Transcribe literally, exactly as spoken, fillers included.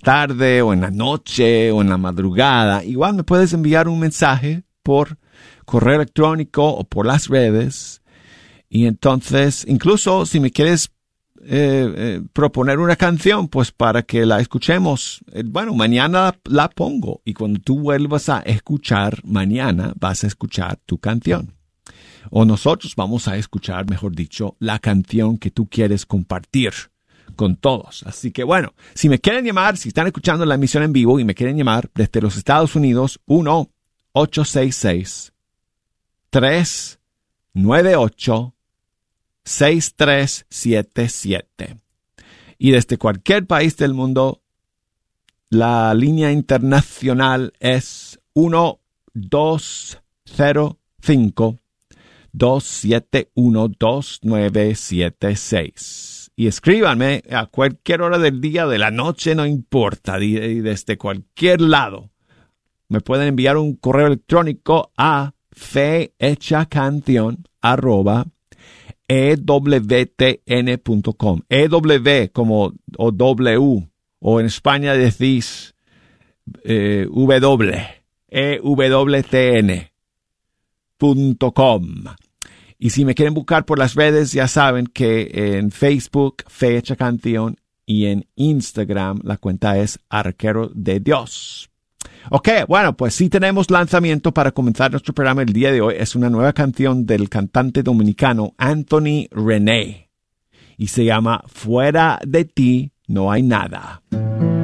tarde o en la noche o en la madrugada, igual me puedes enviar un mensaje por correo electrónico o por las redes. Y entonces, incluso si me quieres eh, eh, proponer una canción, pues para que la escuchemos, eh, bueno, mañana la, la pongo. Y cuando tú vuelvas a escuchar mañana, vas a escuchar tu canción. O nosotros vamos a escuchar, mejor dicho, la canción que tú quieres compartir con todos. Así que bueno, si me quieren llamar, si están escuchando la emisión en vivo y me quieren llamar desde los Estados Unidos, uno ocho seis seis, tres nueve ocho, seis tres siete siete. Y desde cualquier país del mundo, la línea internacional es uno dos cero cinco, dos siete uno, dos nueve siete seis. Y escríbanme a cualquier hora del día, de la noche, no importa, y desde cualquier lado. Me pueden enviar un correo electrónico a fehechacanción arroba ewtn punto com. E-W como o W, o en España decís eh, W, E W T N punto com. Y si me quieren buscar por las redes, ya saben que en Facebook, Fe Hecha Canción, y en Instagram la cuenta es Arquero de Dios. Ok, bueno, pues sí tenemos lanzamiento para comenzar nuestro programa el día de hoy. Es una nueva canción del cantante dominicano Anthony René y se llama Fuera de ti no hay nada.